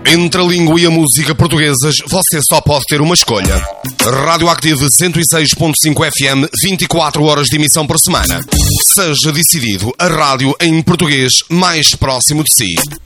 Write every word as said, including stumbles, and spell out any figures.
Entre a língua e a música portuguesas, você só pode ter uma escolha. Radioactive cento e seis ponto cinco F M, vinte e quatro horas de emissão por semana. Seja decidido a rádio em português mais próximo de si.